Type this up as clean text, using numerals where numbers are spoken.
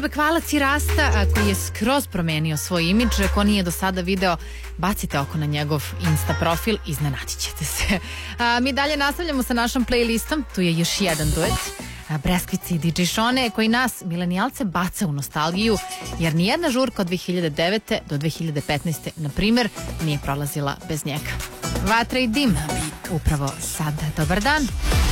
Bekvalac i Rasta koji je skroz promenio svoj imidž, ko nije do sada video, bacite oko na njegov Insta profil, iznenadit ćete se. Mi dalje nastavljamo sa našom playlistom, tu je još jedan duet. Breskvice i DJ Šone koji nas, milenijalce, baca u nostalgiju, jer nijedna žurka od 2009. do 2015. na primer nije prolazila bez njega. Vatra i dim, upravo sad. Dobar dan.